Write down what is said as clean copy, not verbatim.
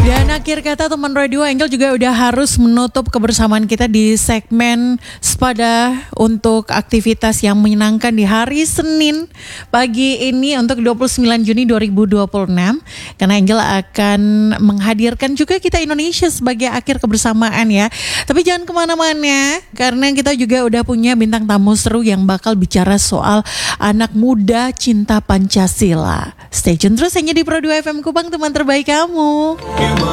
Dan akhir kata teman Radio Angel juga udah harus menutup kebersamaan kita di segmen Sepada untuk aktivitas yang menyenangkan di hari Senin pagi ini untuk 29 Juni 2026. Karena Angel akan menghadirkan juga kita Indonesia sebagai akhir kebersamaan ya. Tapi jangan kemana-mana karena kita juga udah punya bintang tamu seru yang bakal bicara soal anak muda cinta Pancasila. Stay tune terus hanya di Pro 2 FM Kupang, teman terbaik kamu.